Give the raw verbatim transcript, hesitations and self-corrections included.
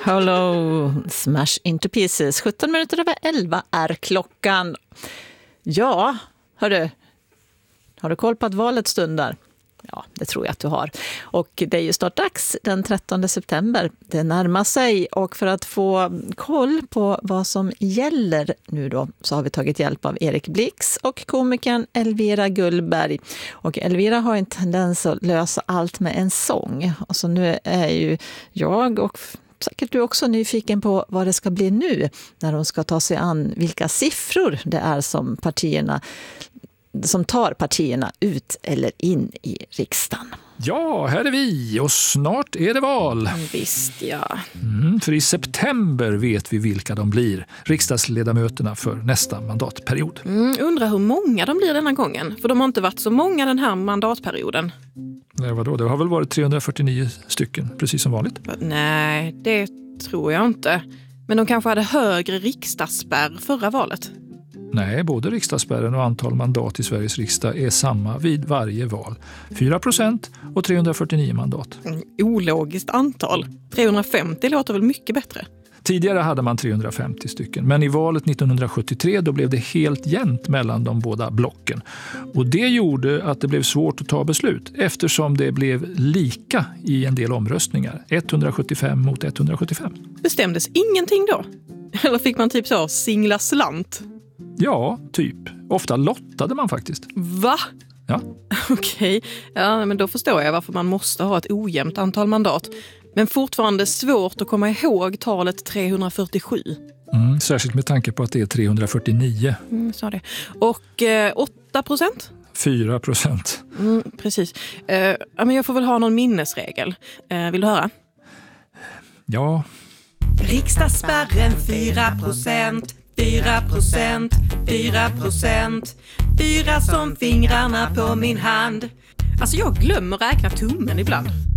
Hello, smash into pieces. sjutton minuter över elva är klockan. Ja, hörru, har du koll på att valet stundar? Ja, det tror jag att du har. Och det är ju snart dags den trettonde september. Det närmar sig, och för att få koll på vad som gäller nu då så har vi tagit hjälp av Erik Blix och komikern Elvira Gullberg. Och Elvira har en tendens att lösa allt med en sång. Och så nu är ju jag och säkert du också nyfiken på vad det ska bli nu när de ska ta sig an vilka siffror det är som partierna som tar partierna ut eller in i riksdagen. Ja, här är vi och snart är det val. Visst, ja. Mm, för i september vet vi vilka de blir, riksdagsledamöterna för nästa mandatperiod. Mm, undrar hur många de blir denna gången, för de har inte varit så många den här mandatperioden. Nej, vadå? Det har väl varit trehundrafyrtionio stycken, precis som vanligt? Nej, det tror jag inte. Men de kanske hade högre riksdagsspärr förra valet. Nej, både riksdagsspärren och antal mandat i Sveriges riksdag är samma vid varje val. fyra procent och trehundrafyrtionio mandat. Mm, ologiskt antal. trehundrafemtio låter väl mycket bättre. Tidigare hade man trehundrafemtio stycken, men i valet nittonhundrasjuttiotre då blev det helt jämnt mellan de båda blocken. Och det gjorde att det blev svårt att ta beslut eftersom det blev lika i en del omröstningar. etthundrasjuttiofem mot etthundrasjuttiofem. Bestämdes ingenting då? Eller fick man typ så singla slant? Ja, typ. Ofta lottade man faktiskt. Va? Ja. Okej, ja, men då förstår jag varför man måste ha ett ojämnt antal mandat. Men fortfarande svårt att komma ihåg talet trehundrafyrtiosju. Mm, särskilt med tanke på att det är trehundrafyrtionio. Mm, sa det. Och eh, åtta procent? fyra procent. Mm, precis. Eh, ja, men jag får väl ha någon minnesregel. Eh, vill du höra? Ja. Riksdagsspärren fyra procent. Fyra procent, fyra procent, fyra som fingrarna på min hand. Alltså jag glömmer räkna tummen ibland.